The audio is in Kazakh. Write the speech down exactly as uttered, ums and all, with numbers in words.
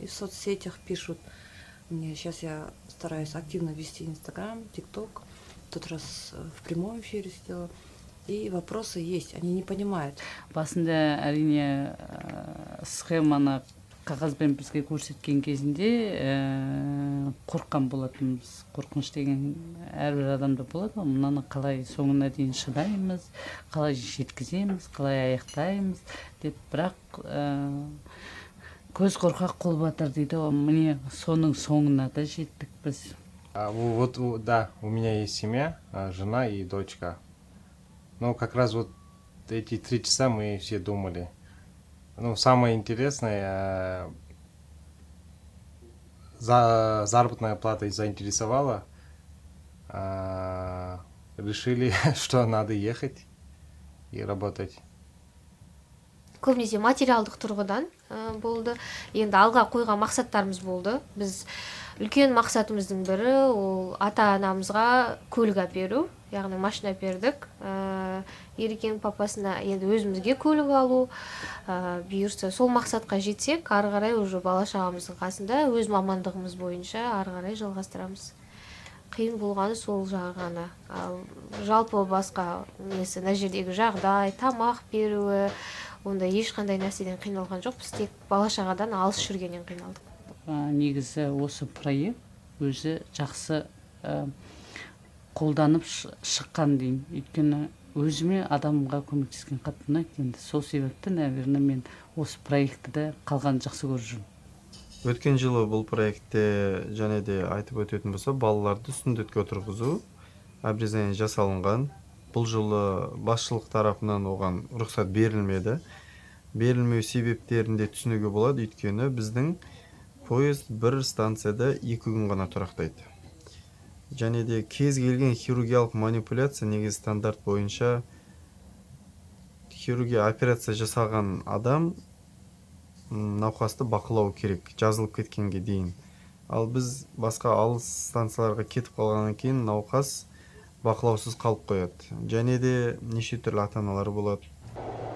и в соцсетях пишут. Мне сейчас я стараюсь активно вести Инстаграм, ТикТок. В тот раз в прямом эфире сидела. И вопросы есть, они не понимают. Басында әрине схеманы қағазбен бізге көрсеткен кезінде қорыққан болатынбыз. Қорқыныш деген әрбір адамда болады. Мынаны қалай соңына дейін шыдаймыз, қалай жеткіземіз, қалай аяқтаймыз деп, бірақ көз қорқақ қол батыр дейді. Міне соның соңына да жеттік біз. Вот, да, у меня есть семья, жена и дочка. Ну, как раз вот эти три часа мы все думали. Ну, самое интересное, за заработная плата заинтересовала. Решили, что надо ехать и работать. Көбінесе материалдық тұрғыдан болды. Енді алға қойған мақсаттарымыз болды. Біз үлкен мақсатымыздың бірі ол ата-анамызға көлік әперу, яғни машина бердік. Ерекенің папасына енді өзімізге көлік алу, бұйырса сол мақсатқа жетсек, ары қарай уже бала-шағамыздың қасында өз мамандығымыз бойынша ары қарай жалғастырамыз. Қиын болғаны сол жағы ғана. Ал жалпы басқа несі, мына жердегі жағдай, тамақ беруі, онда ешқандай нәрседен қиналған жоқпыз, тек бала-шағадан алыс жүргеннен қиналдық. Негізі осы проект өзі жақсы қолданып шыққан деймін. Өйткені өзіме адамға көмектескен қатты ұнайды. Енді сол себепті, наверное, мен осы проектті қалған жақсы көріп жүрмін. Өткен жылы бұл проектте және де айтып өтетін болса, балаларды сүндетке отырғызу обрезание жасалынған. Бұл жылы басшылық тарапынан оған рұқсат берілмеді. Берілмеу себептерінде түсінуге болады, өйткені біздің поезд бір станцияда екі күн ғана тұрақтайды. Және де кез келген хирургиялық манипуляция негізі стандарт бойынша хирургия операция жасаған адам науқасты бақылау керек, жазылып кеткенге дейін. Ал біз басқа алыс станцияларға кетіп қалғаннан кейін науқас бақылаусыз қалып қояды. Және де неше түрлі ата-аналар болады.